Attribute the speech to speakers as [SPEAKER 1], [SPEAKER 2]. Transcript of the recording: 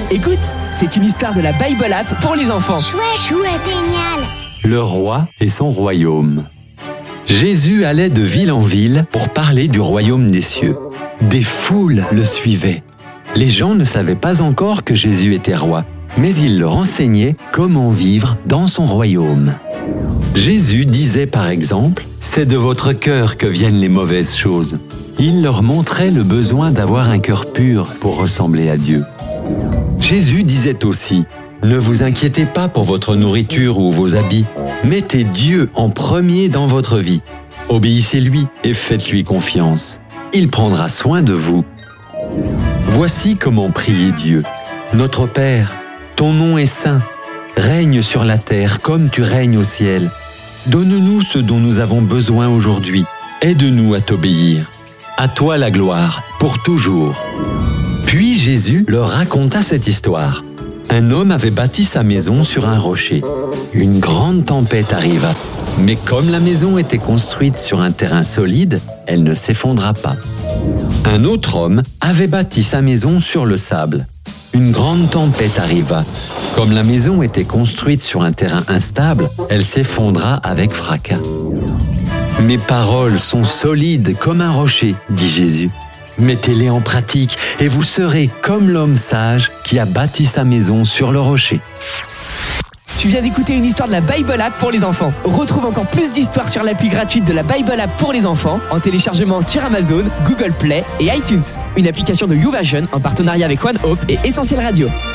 [SPEAKER 1] Écoute, c'est une histoire de la Bible App pour les enfants.
[SPEAKER 2] Chouette, génial.
[SPEAKER 3] Le roi et son royaume. Jésus allait de ville en ville pour parler du royaume des cieux. Des foules le suivaient. Les gens ne savaient pas encore que Jésus était roi, mais il leur enseignait comment vivre dans son royaume. Jésus disait par exemple « C'est de votre cœur que viennent les mauvaises choses ». Il leur montrait le besoin d'avoir un cœur pur pour ressembler à Dieu. Jésus disait aussi « Ne vous inquiétez pas pour votre nourriture ou vos habits. Mettez Dieu en premier dans votre vie. Obéissez-lui et faites-lui confiance. Il prendra soin de vous. » Voici comment prier Dieu. Notre Père, ton nom est saint. Règne sur la terre comme tu règnes au ciel. Donne-nous ce dont nous avons besoin aujourd'hui. Aide-nous à t'obéir. À toi la gloire, pour toujours. Puis Jésus leur raconta cette histoire. Un homme avait bâti sa maison sur un rocher. Une grande tempête arriva. Mais comme la maison était construite sur un terrain solide, elle ne s'effondra pas. Un autre homme avait bâti sa maison sur le sable. Une grande tempête arriva. Comme la maison était construite sur un terrain instable, elle s'effondra avec fracas. « Mes paroles sont solides comme un rocher, dit Jésus. Mettez-les en pratique et vous serez comme l'homme sage qui a bâti sa maison sur le rocher. »
[SPEAKER 1] Tu viens d'écouter une histoire de la Bible App pour les enfants. Retrouve encore plus d'histoires sur l'appli gratuite de la Bible App pour les enfants en téléchargement sur Amazon, Google Play et iTunes. Une application de YouVersion en partenariat avec One Hope et Essentiel Radio.